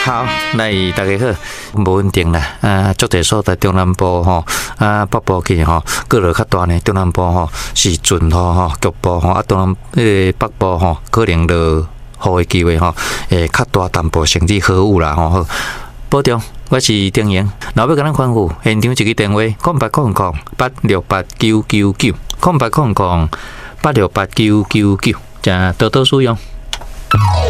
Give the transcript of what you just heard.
好，来大家好，无稳定啦，足侪所在中南部吼，北部去吼，各落较大呢。中南部吼是准雨吼，局部吼，东南北部吼可能落雨的机会吼，较大淡薄，甚至豪雨啦吼。保重，我是丁莹，若要甲咱吩咐，现场一个电话：0800868999，0800868999，正多多使用。